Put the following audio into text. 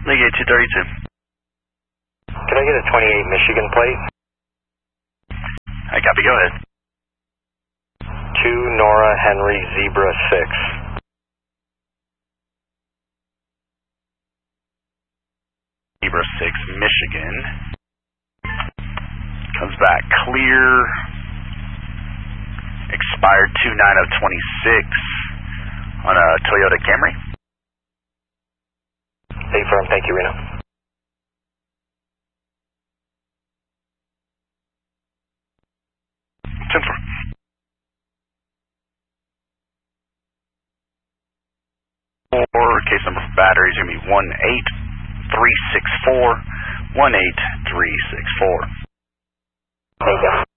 League 232. Can I get a 28 Michigan plate? I copy, go ahead. 2 Nora Henry Zebra 6. Zebra 6, Michigan. Comes back clear. Expired 2/9 of 26 on a Toyota Camry. Hey, firm. Thank you, Reno. 10-4. Case number for battery is going to be 18364. 18364. Thank you.